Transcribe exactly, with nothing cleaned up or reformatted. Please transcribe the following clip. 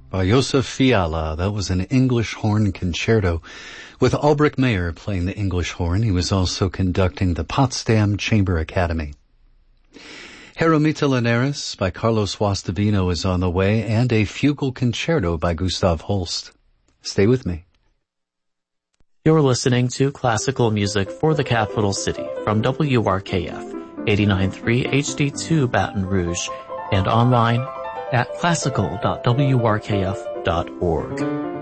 by Josef Fiala. That was an English horn concerto with Albrecht Meyer playing the English horn. He was also conducting the Potsdam Chamber Academy. Jeromita Linares by Carlos Guastavino is on the way, and a fugal concerto by Gustav Holst. Stay with me. You're listening to classical music for the capital city from W R K F, eighty-nine point three H D two Baton Rouge, and online at classical dot w r k f dot org.